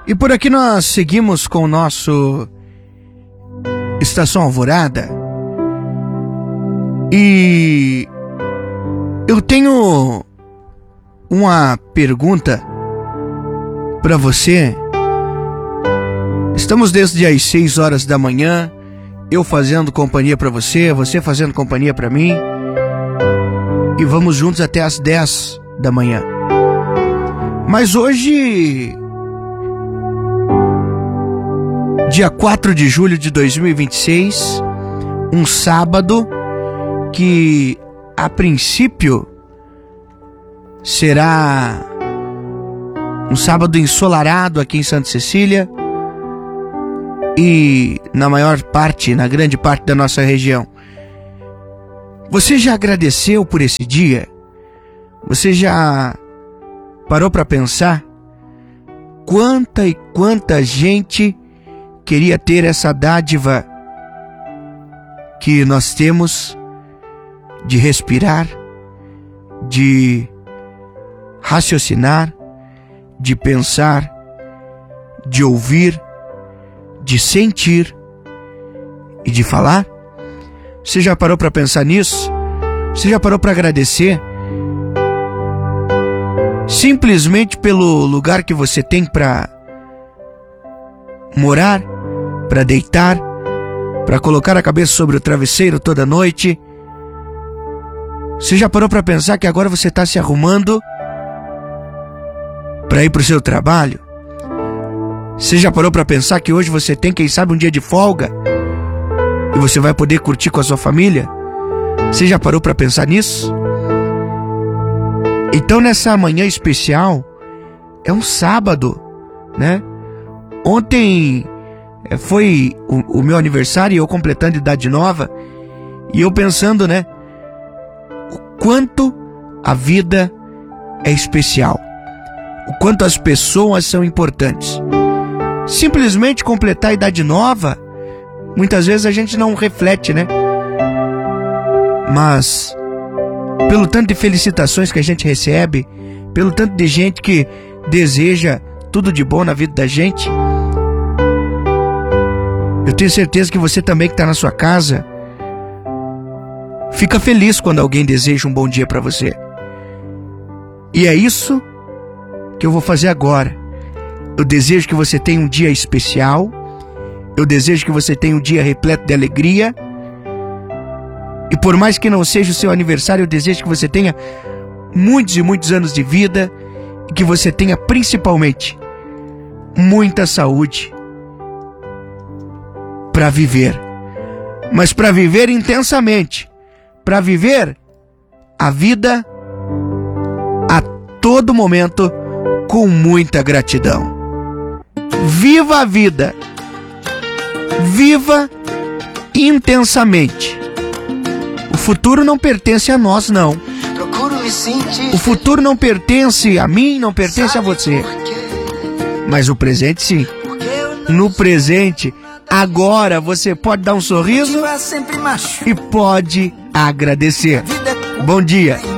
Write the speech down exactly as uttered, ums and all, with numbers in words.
E por aqui nós seguimos com o nosso Estação Alvorada. E eu tenho uma pergunta para você. Estamos desde as seis horas da manhã, eu fazendo companhia para você, você fazendo companhia para mim, e vamos juntos até as dez da manhã. Mas hoje, dia quatro de julho de dois mil e vinte e seis, um sábado que a princípio será um sábado ensolarado aqui em Santa Cecília e na maior parte, na grande parte da nossa região. Você já agradeceu por esse dia? Você já parou para pensar quanta e quanta gente queria ter essa dádiva que nós temos de respirar, de raciocinar, de pensar, de ouvir, de sentir e de falar? Você já parou para pensar nisso? Você já parou para agradecer? Simplesmente pelo lugar que você tem para morar, para deitar, para colocar a cabeça sobre o travesseiro toda noite. Você já parou para pensar que agora você está se arrumando para ir para o seu trabalho? Você já parou para pensar que hoje você tem, quem sabe, um dia de folga e você vai poder curtir com a sua família? Você já parou para pensar nisso? Então, nessa manhã especial, é um sábado, né? Ontem foi o, o meu aniversário e eu completando idade nova, e eu pensando, né, o quanto a vida é especial, o quanto as pessoas são importantes. Simplesmente completar a idade nova, muitas vezes a gente não reflete, né? Mas pelo tanto de felicitações que a gente recebe, pelo tanto de gente que deseja tudo de bom na vida da gente, eu tenho certeza que você também que está na sua casa fica feliz quando alguém deseja um bom dia para você. E é isso que eu vou fazer agora. Eu desejo que você tenha um dia especial. Eu desejo que você tenha um dia repleto de alegria. E por mais que não seja o seu aniversário, eu desejo que você tenha muitos e muitos anos de vida. E que você tenha principalmente muita saúde para viver. Mas para viver intensamente. Para viver a vida a todo momento com muita gratidão. Viva a vida. Viva intensamente. O futuro não pertence a nós, não. O futuro não pertence a mim, não pertence a você. Mas o presente, sim. No presente, agora você pode dar um sorriso e pode agradecer. Bom dia.